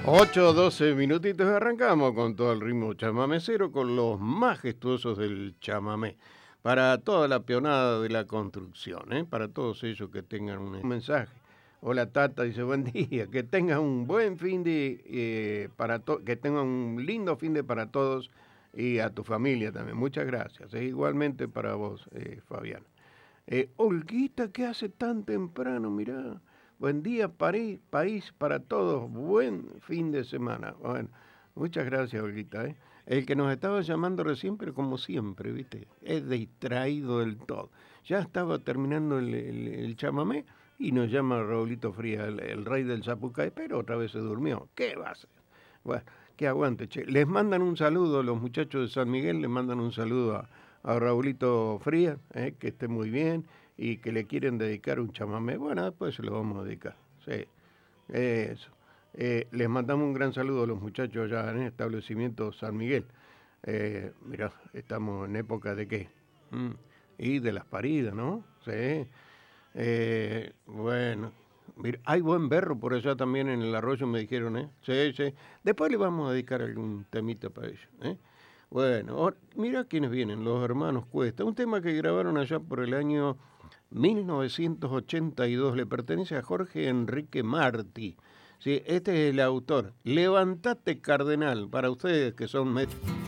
8, 12 minutitos, arrancamos con todo el ritmo chamamecero, con los majestuosos del chamamé. Para toda la peonada de la construcción, para todos ellos que tengan un mensaje. Hola Tata, dice buen día, que tengan un buen fin de, que tengan un lindo fin de para todos y a tu familia también. Muchas gracias. Igualmente para vos, Fabián. Olguita, ¿qué hace tan temprano? Mirá. Buen día, país para todos. Buen fin de semana. Bueno, muchas gracias, Olguita. El que nos estaba llamando recién, pero como siempre, ¿viste? Es distraído del todo. Ya estaba terminando el chamamé y nos llama Raulito Fría, el rey del Zapucay, pero otra vez se durmió. ¿Qué va a hacer? Bueno, que aguante, che. Les mandan un saludo, los muchachos de San Miguel, les mandan un saludo a Raulito Fría, que esté muy bien y que le quieren dedicar un chamamé. Bueno, después se lo vamos a dedicar. Sí, eso. Les mandamos un gran saludo a los muchachos allá en el establecimiento San Miguel. Mirá, estamos en época de qué. Mm, y de las paridas, ¿no? Sí. Bueno, mira, hay buen berro por allá también en el arroyo, me dijeron, ¿eh? Sí, sí. Después le vamos a dedicar algún temita para ellos, ¿eh? Bueno, mira quiénes vienen, los hermanos Cuesta. Un tema que grabaron allá por el año 1982. Le pertenece a Jorge Enrique Martí. Sí, este es el autor. Levantate, Cardenal, para ustedes que son